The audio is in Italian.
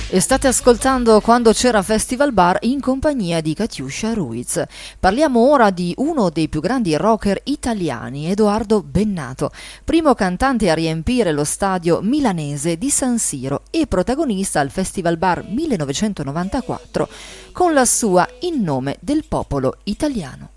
E state ascoltando Quando c'era Festival Bar in compagnia di Katiuscia Ruiz. Parliamo ora di uno dei più grandi rocker italiani, Edoardo Bennato, primo cantante a riempire lo stadio milanese di San Siro e protagonista al Festival Bar 1994 con la sua In nome del popolo italiano.